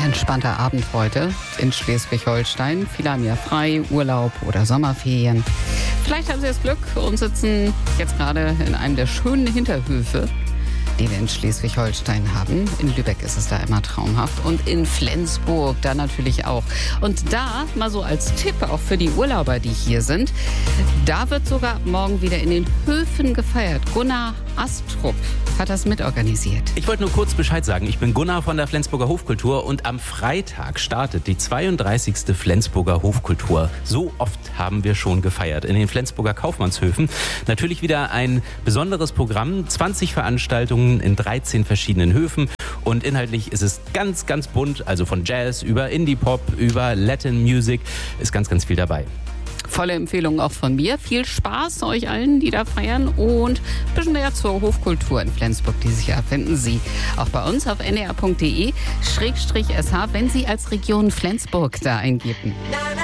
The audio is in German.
entspannter Abend heute in Schleswig-Holstein. Viele haben ja frei, Urlaub oder Sommerferien. Vielleicht haben Sie das Glück und sitzen jetzt gerade in einem der schönen Hinterhöfe, die wir in Schleswig-Holstein haben. In Lübeck ist es da immer traumhaft und in Flensburg da natürlich auch. Und da, mal so als Tipp auch für die Urlauber, die hier sind, da wird sogar morgen wieder in den Höfen gefeiert. Gunnar Astrup hat das mitorganisiert. Ich wollte nur kurz Bescheid sagen. Ich bin Gunnar von der Flensburger Hofkultur und am Freitag startet die 32. Flensburger Hofkultur. So oft haben wir schon gefeiert in den Flensburger Kaufmannshöfen. Natürlich wieder ein besonderes Programm, 20 Veranstaltungen in 13 verschiedenen Höfen und inhaltlich ist es ganz, ganz bunt, also von Jazz über Indie-Pop, über Latin Music, ist ganz, ganz viel dabei. Volle Empfehlung auch von mir. Viel Spaß euch allen, die da feiern und ein bisschen näher zur Hofkultur in Flensburg dieses Jahr finden Sie auch bei uns auf ndr.de/sh, wenn Sie als Region Flensburg da eingeben.